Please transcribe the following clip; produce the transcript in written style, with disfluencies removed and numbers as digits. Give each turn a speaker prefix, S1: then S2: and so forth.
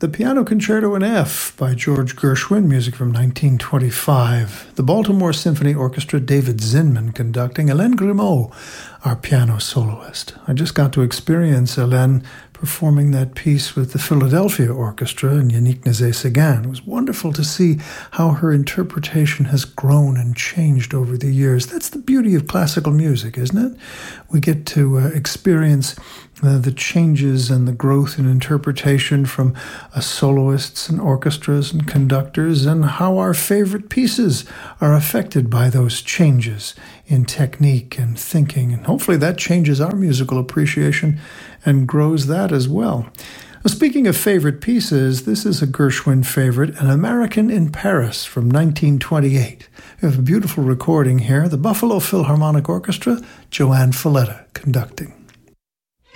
S1: The Piano Concerto in F by George Gershwin, music from 1925. The Baltimore Symphony Orchestra, David Zinman conducting, Hélène Grimaud, our piano soloist. I just got to experience Hélène performing that piece with the Philadelphia Orchestra and Yannick Nézet-Séguin. It was wonderful to see how her interpretation has grown and changed over the years. That's the beauty of classical music, isn't it? We get to experience the changes and the growth in interpretation from soloists and orchestras and conductors, and how our favorite pieces are affected by those changes in technique and thinking. And hopefully that changes our musical appreciation and grows that as well. Now, speaking of favorite pieces, this is a Gershwin favorite, An American in Paris from 1928. We have a beautiful recording here. The Buffalo Philharmonic Orchestra, Joanne Falletta conducting.